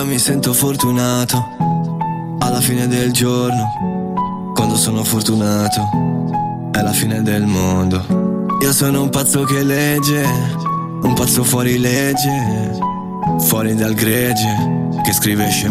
io mi sento fortunato. Alla fine del giorno, quando sono fortunato, è la fine del mondo. Io sono un pazzo che legge, un pazzo fuori legge, fuori dal gregge, che scrive